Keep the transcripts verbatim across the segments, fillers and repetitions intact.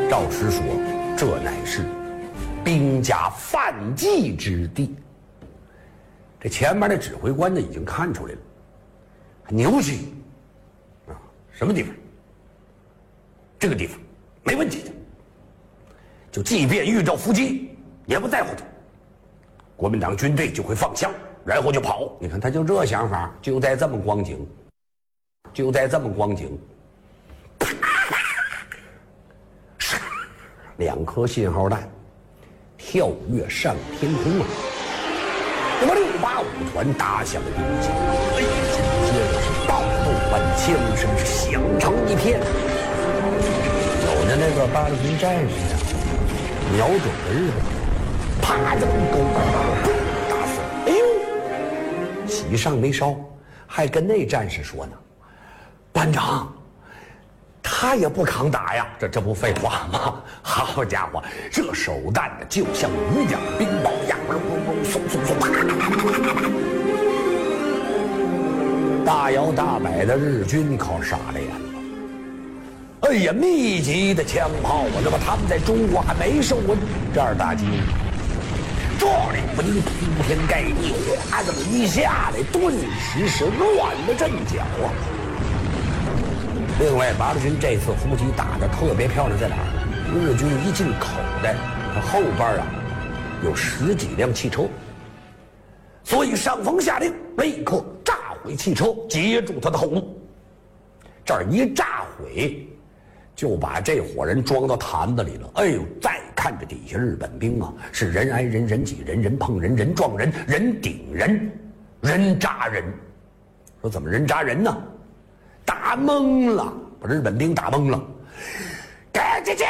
赵师说：“这乃是兵家犯忌之地。”这前面的指挥官呢，已经看出来了，牛气啊！什么地方？这个地方没问题的，就即便遇到伏击，也不在乎他。国民党军队就会放枪，然后就跑。你看，他就这想法，就在这么光景，就在这么光景。两颗信号弹跳跃上天空啊！那么六八五团打响了第一枪，哎，紧接着是爆豆般枪声是响成一片。有的那个八路军战士啊，瞄准了日本，啪这么一勾，打死了。哎呦，喜上眉梢，还跟那战士说呢：“班长。”他也不抗打呀，这这不废话吗？好家伙，这手弹呢，就像雨点冰雹一样，嗖嗖嗖，啪啪啪啪啪，大摇大摆的日军可傻了眼了。哎呀，密集的枪炮啊，那么他们在中国还没受过这样打击呢。这里不就铺天盖地，哗这么一下来，顿时是乱了阵脚啊！另外，八路军这次伏击打得特别漂亮，在哪儿？日军一进口袋，它后边啊有十几辆汽车，所以上峰下令，立刻炸毁汽车，截住他的后路。这儿一炸毁，就把这伙人装到坛子里了。哎呦，再看着底下日本兵啊，是人挨人，人挤人，人碰人，人撞人，人顶人，人扎人。说怎么人扎人呢？打懵了，把日本兵打懵了，赶紧去！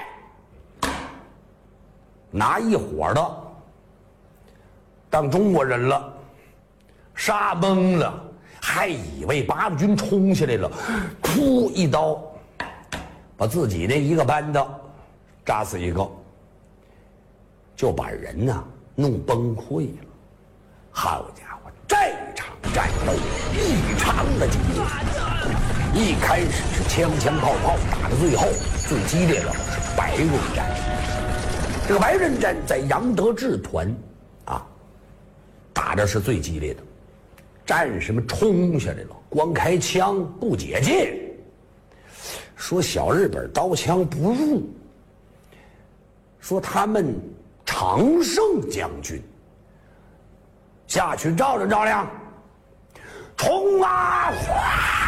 拿一伙的当中国人了，杀懵了，还以为八路军冲下来了，噗一刀，把自己那一个班的扎死一个，就把人呢弄崩溃了。好家伙，这场战斗异常的激烈。一开始是枪枪炮炮打到最后，最激烈的是白刃战。这个白刃战在杨得志团啊打的是最激烈的，战士们冲下来了，光开枪不解戒，说小日本刀枪不入，说他们常胜将军下去照亮照亮，冲啊！哗！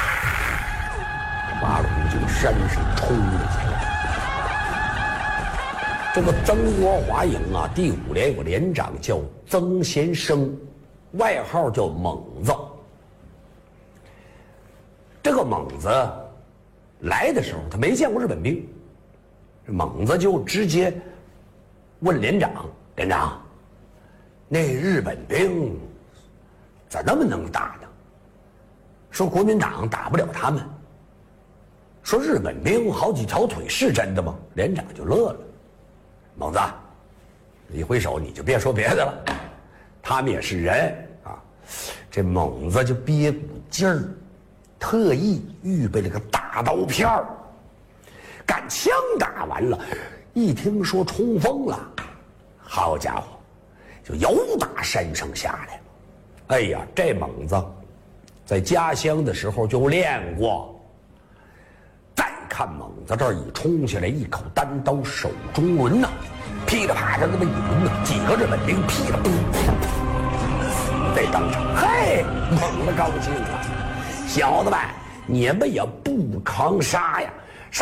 八路军就山上冲了起来。这个曾国华营啊，第五连有个连长叫曾先生，外号叫猛子。这个猛子来的时候，他没见过日本兵，猛子就直接问连长：“连长，那日本兵咋那么能打呢？说国民党打不了他们。说日本兵好几条腿是真的吗？”连长就乐了。猛子，一挥手你就别说别的了，他们也是人啊。这猛子就憋股劲儿，特意预备了个大刀片儿，赶枪打完了，一听说冲锋了，好家伙，就由打山上下来了。哎呀，这猛子在家乡的时候就练过。再看猛子这儿一冲下来，一口单刀手中轮呐，噼里啪啦这么一抡呐，几个日本兵噼里啪啦死在当场。嘿，猛子高兴了，小子们，你们也不抗杀呀，上！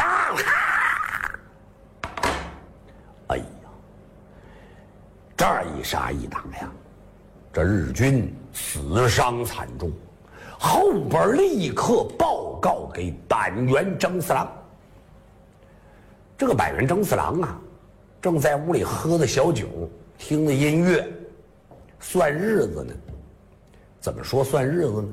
哎呀，这儿一杀一打呀，这日军死伤惨重。后边立刻报告给板垣征四郎。这个板垣征四郎啊，正在屋里喝着小酒，听着音乐，算日子呢。怎么说算日子呢？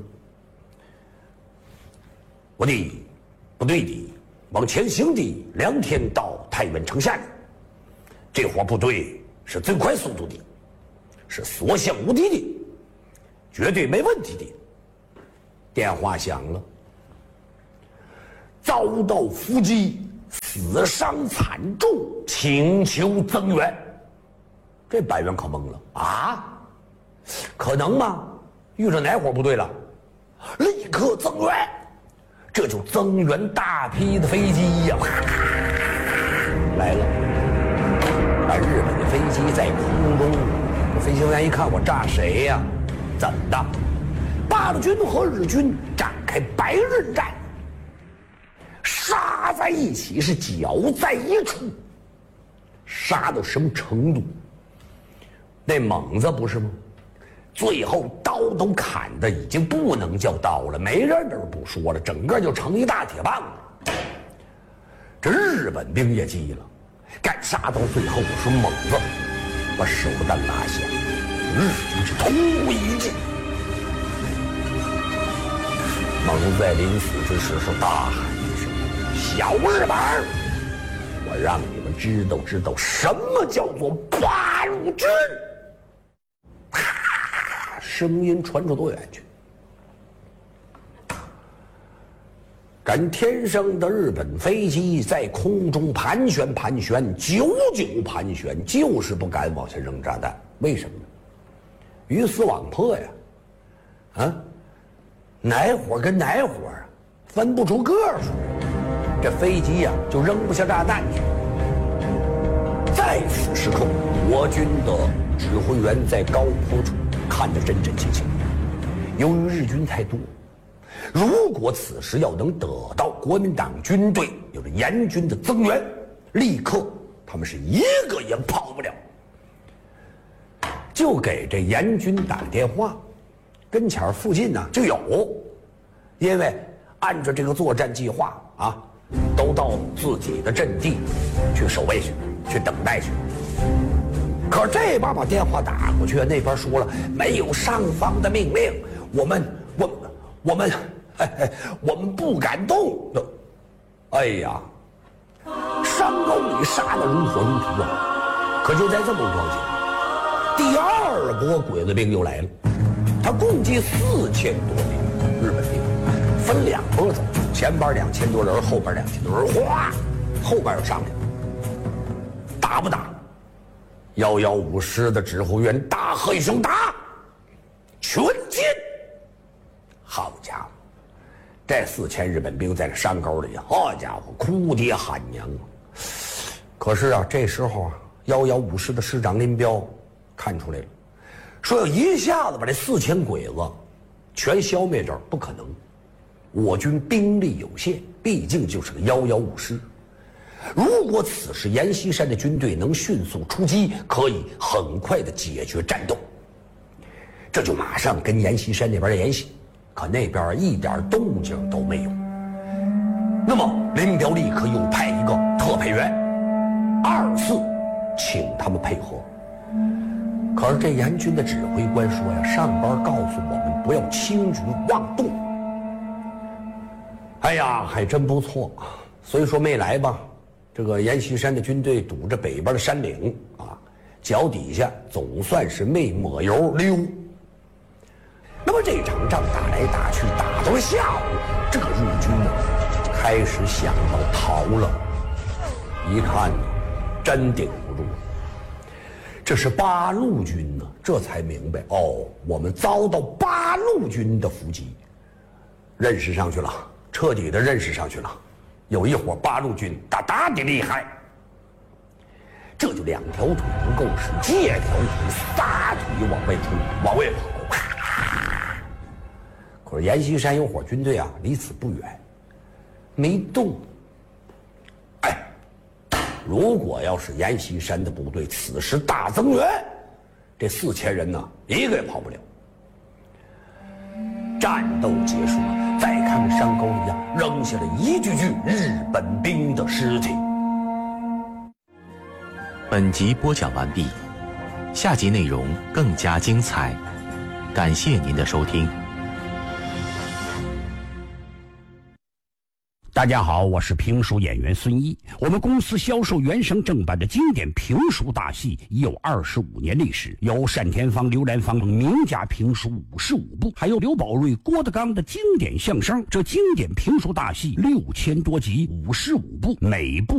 我的部队的往前行的两天到太原城下的，这伙部队是最快速度的，是所向无敌的，绝对没问题的。电话响了，遭到伏击， 死伤惨重，请求增援。这板垣可懵了啊！可能吗？遇上哪伙部队了？立刻增援！这就增援大批的飞机呀、啊，来了。把日本的飞机在空中，这飞行员一看，我炸谁呀、啊？怎么的？八路军和日军展开白刃战，杀在一起，是搅在一处。杀到什么程度？那猛子不是吗？最后刀都砍的已经不能叫刀了，没刃儿不说了，整个就成一大铁棒子。这日本兵也急了，干杀到最后是猛子把手弹拿下，日军是突兀一击。猛子在临死之时是大喊一声：“小日本，我让你们知道知道什么叫做八路军！”啪，声音传出多远去？赶天上的日本飞机在空中盘旋盘旋，久久盘旋，就是不敢往下扔炸弹。为什么呢？鱼死网破呀！啊，哪伙跟哪伙啊，分不出个数。这飞机呀、啊，就扔不下炸弹去。在此时刻，我军的指挥员在高坡处看得真真切切。由于日军太多，如果此时要能得到国民党军队有着严军的增援，立刻他们是一个也跑不了。就给这严军打电话，跟前附近呢就有，因为按照这个作战计划啊，都到自己的阵地去守卫去，去等待去。可这边把电话打过去，那边说了没有上方的命令，我们我我们哎哎我们不敢动。哎呀，山沟里杀得如火如荼啊！可就在这么光景，第二波鬼子兵又来了，他共计四千多名日本兵，分两波走，前边两千多人，后边两千多人，哗，后边又上去了，打不打？幺幺五师的指挥员大喝一声：“打！”全进！好家伙，这四千日本兵在这山沟里，好家伙，哭爹喊娘啊！可是啊，这时候啊，幺幺五师的师长林彪看出来了，说要一下子把这四千鬼子全消灭这儿不可能，我军兵力有限，毕竟就是个幺幺五师。如果此时阎锡山的军队能迅速出击，可以很快的解决战斗。这就马上跟阎锡山那边联系，可那边一点动静都没有。那么林彪立刻又派一个特派员，二次请他们配合。可是这阎军的指挥官说呀，上边告诉我们不要轻举妄动。哎呀，还真不错，所以说没来吧。这个阎锡山的军队堵着北边的山岭啊，脚底下总算是没抹油溜。那么这场仗打来打去，打到了下午，这个日军呢开始想到逃了，一看呢，真顶不住。这是八路军呢，这才明白哦，我们遭到八路军的伏击，认识上去了，彻底的认识上去了。有一伙八路军大大的厉害，这就两条腿不够使，借条腿撒腿往外冲，往外跑。可是阎锡山有伙军队啊，离此不远，没动。哎，如果要是阎锡山的部队此时大增援，这四千人呢，一个也跑不了。战斗结束了，再看看山沟里啊，扔下了一具具日本兵的尸体。 本集播讲完毕，下集内容更加精彩，感谢您的收听。 大大家好，我是评书演员孙一。我们公司销售原声正版的经典评书大戏已有二十五年历史，有单田芳、刘兰芳名家评书五十五部，还有刘宝瑞、郭德纲的经典相声。这经典评书大戏六千多集，五十五部，每部